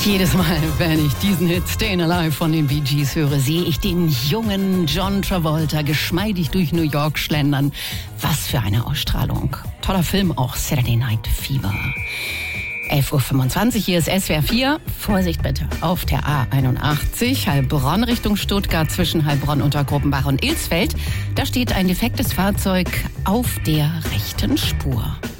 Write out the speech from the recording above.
Jedes Mal, wenn ich diesen Hit Stayin' Alive von den Bee Gees höre, sehe ich den jungen John Travolta geschmeidig durch New York schlendern. Was für eine Ausstrahlung. Toller Film auch, Saturday Night Fever. 11.25 Uhr, hier ist SWR 4. Vorsicht bitte, auf der A81, Heilbronn Richtung Stuttgart zwischen Heilbronn, Untergruppenbach und Ilsfeld. Da steht ein defektes Fahrzeug auf der rechten Spur.